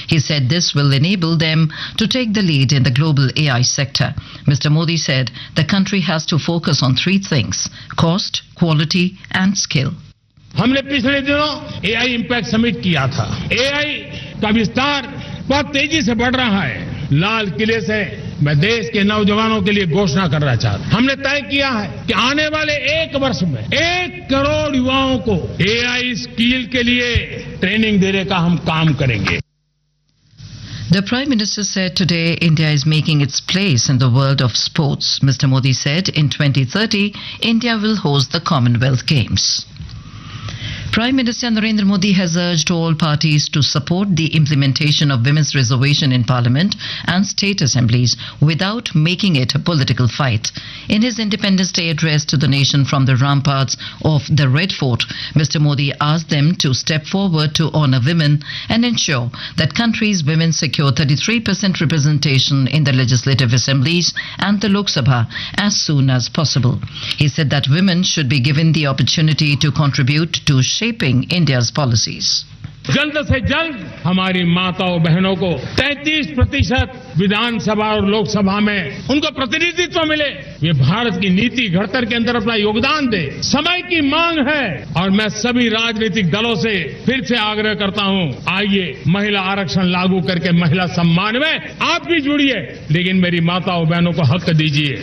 He said this will enable them to take the lead in the global AI sector. Mr. Modi said the country has to focus on three things: cost, quality and skill. हमने पिछले दिनों AI impact summit किया था। AI का विस्तार बहुत तेजी से बढ़ रहा है। लाल किले से मैं देश के नौजवानों के लिए घोषणा करना चाहता हूं। हमने तय किया है कि आने वाले 1 वर्ष में 1 करोड़ युवाओं को AI स्किल के लिए ट्रेनिंग देने का हम काम करेंगे। The Prime Minister said today India is making its place in the world of sports. Mr. Modi said in 2030 India will host the Commonwealth Games. Prime Minister Narendra Modi has urged all parties to support the implementation of women's reservation in Parliament and state assemblies without making it a political fight. In his Independence Day address to the nation from the ramparts of the Red Fort, Mr. Modi asked them to step forward to honour women and ensure that country's women secure 33% representation in the legislative assemblies and the Lok Sabha as soon as possible. He said that women should be given the opportunity to contribute to shaping India's policies. जल्द से जल्द हमारी माताओं बहनों को 33% विधानसभा और लोकसभा में उनको प्रतिनिधित्व मिले। ये भारत की नीति घड़तर के अंदर अपना योगदान दे। समय की मांग है और मैं सभी राजनीतिक दलों से फिर से आग्रह करता हूं, आइए महिला आरक्षण लागू करके महिला सम्मान में आप भी जुड़िए, लेकिन मेरी माताओं बहनों को हक दीजिए।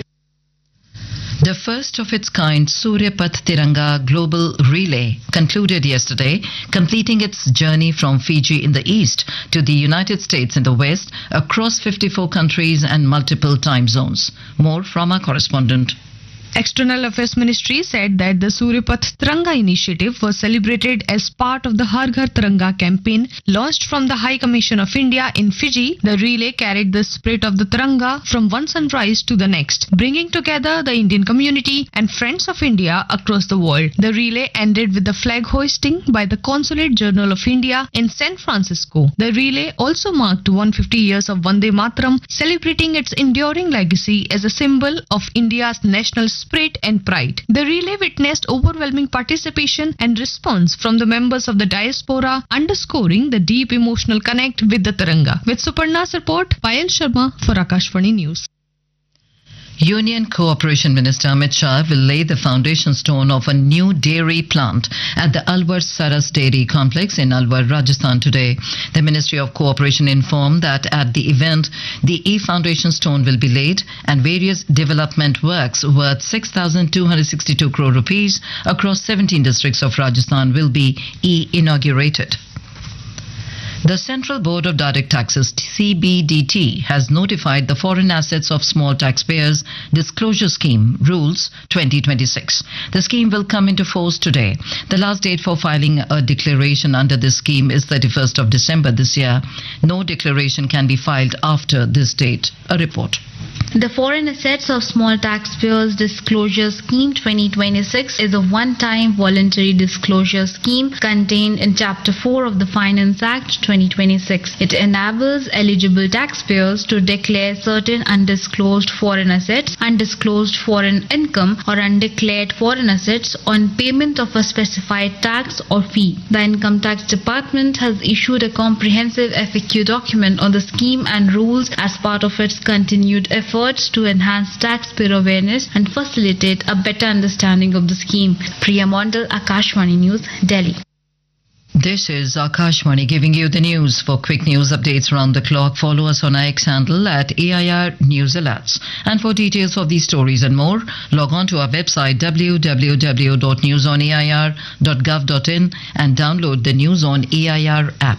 The first of its kind Surya Path Tiranga Global Relay concluded yesterday, completing its journey from Fiji in the east to the United States in the west across 54 countries and multiple time zones. More from our correspondent. External Affairs Ministry said that the Surya Path Tiranga initiative was celebrated as part of the Har Ghar Tiranga campaign launched from the High Commission of India in Fiji. The relay carried the spirit of the Tiranga from one sunrise to the next, bringing together the Indian community and friends of India across the world. The relay ended with the flag hoisting by the Consulate General of India in San Francisco. The relay also marked 150 years of Vande Mataram, celebrating its enduring legacy as a symbol of India's national spirit and pride. The relay witnessed overwhelming participation and response from the members of the diaspora, underscoring the deep emotional connect with the Tiranga. With Suparna's report, Payal Sharma for Akashvani News. Union Cooperation Minister Amit Shah will lay the foundation stone of a new dairy plant at the Alwar Saras Dairy Complex in Alwar, Rajasthan today. The Ministry of Cooperation informed that at the event, the e-foundation stone will be laid and various development works worth 6,262 crore rupees across 17 districts of Rajasthan will be inaugurated. The Central Board of Direct Taxes (CBDT) has notified the Foreign Assets of Small Taxpayers Disclosure Scheme Rules 2026. The scheme will come into force today. The last date for filing a declaration under this scheme is 31st of December this year. No declaration can be filed after this date. A report. The Foreign Assets of Small Taxpayers Disclosure Scheme 2026 is a one-time voluntary disclosure scheme contained in Chapter 4 of the Finance Act 2026. It enables eligible taxpayers to declare certain undisclosed foreign assets, undisclosed foreign income, or undeclared foreign assets on payment of a specified tax or fee. The Income Tax Department has issued a comprehensive FAQ document on the scheme and rules as part of its continued efforts to enhance taxpayer awareness and facilitate a better understanding of the scheme. Priya Mondal, Akashvani News, Delhi. This is Akashvani giving you the news. For quick news updates around the clock, follow us on our X handle at AIR News Alerts. And for details of these stories and more, log on to our website www.newsonair.gov.in and download the News on AIR app.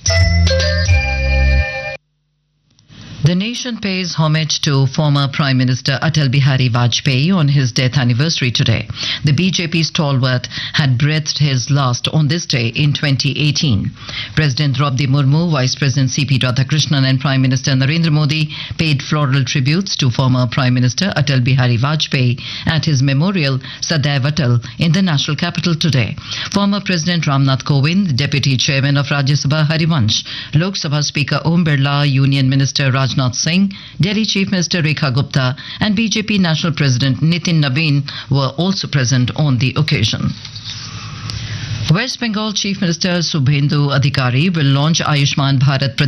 The nation pays homage to former Prime Minister Atal Bihari Vajpayee on his death anniversary today. The BJP stalwart had breathed his last on this day in 2018. President Draupadi Murmu, Vice President C.P. Radhakrishnan and Prime Minister Narendra Modi paid floral tributes to former Prime Minister Atal Bihari Vajpayee at his memorial Sadaiv Atal in the national capital today. Former President Ramnath Kovind, Deputy Chairman of Rajya Sabha Harivansh, Lok Sabha Speaker Om Birla, Union Minister Rajnath Singh, Delhi Chief Minister Rekha Gupta and BJP National President Nitin Nabin were also present on the occasion. West Bengal Chief Minister Subhendu Adhikari will launch Ayushman Bharat